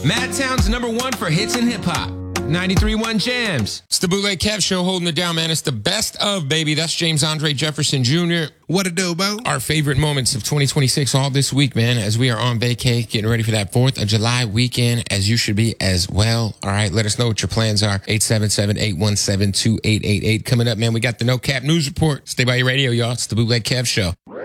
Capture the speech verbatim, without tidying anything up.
Madtown's number one for hits and hip hop. ninety-three point one Jams. It's the Bootleg Kev Show holding it down, man. It's the best of, baby. That's James Andre Jefferson Junior What a do, Bo? Our favorite moments of twenty twenty-six all this week, man, as we are on vacay, getting ready for that fourth of July weekend, as you should be as well. All right, let us know what your plans are. eight seven seven, eight one seven, two eight eight eight. Coming up, man, we got the No Cap News Report. Stay by your radio, y'all. It's the Bootleg Kev Show.